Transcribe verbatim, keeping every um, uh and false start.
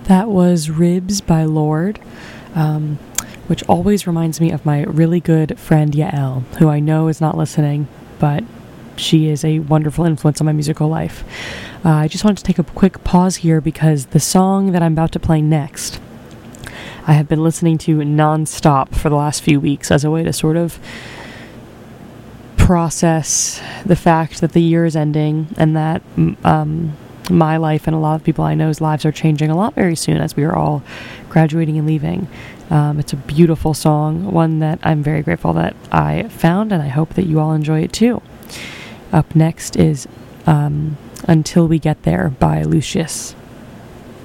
That was Ribs by Lorde, um, which always reminds me of my really good friend Yael, who I know is not listening, but she is a wonderful influence on my musical life. Uh, I just wanted to take a quick pause here because the song that I'm about to play next, I have been listening to non-stop for the last few weeks as a way to sort of process the fact that the year is ending and that um, my life and a lot of people I know's lives are changing a lot very soon as we are all graduating and leaving. Um, it's a beautiful song, one that I'm very grateful that I found, and I hope that you all enjoy it too. Up next is um, Until We Get There by Lucius.